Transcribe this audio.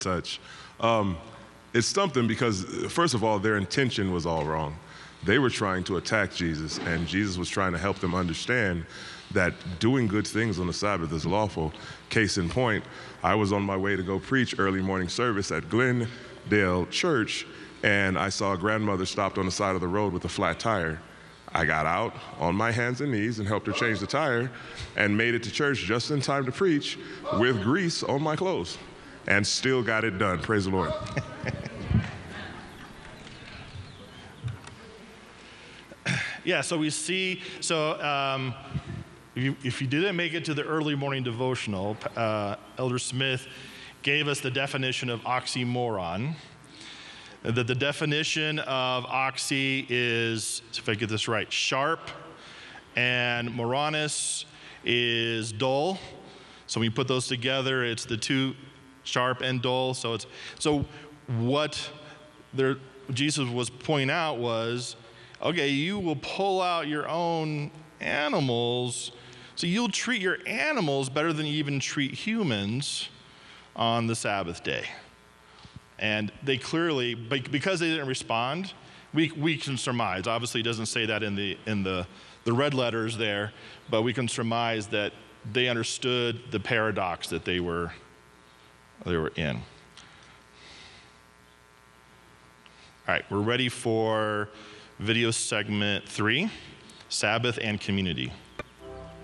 such. It stumped them because, first of all, their intention was all wrong. They were trying to attack Jesus, and Jesus was trying to help them understand that doing good things on the Sabbath is lawful. Case in point, I was on my way to go preach early morning service at Glendale Church, and I saw a grandmother stopped on the side of the road with a flat tire. I got out on my hands and knees and helped her change the tire and made it to church just in time to preach with grease on my clothes and still got it done. Praise the Lord. Yeah, so we see, if you didn't make it to the early morning devotional, Elder Smith gave us the definition of oxymoron. That the definition of oxy is, if I get this right, sharp, and moronus is dull. So when you put those together, it's the two, sharp and dull. So what Jesus was pointing out was, okay, you will pull out your own animals, so you'll treat your animals better than you even treat humans on the Sabbath day. And they clearly, because they didn't respond, we can surmise. Obviously, it doesn't say that in the red letters there, but we can surmise that they understood the paradox that they were in. All right, we're ready for video segment 3, Sabbath and community.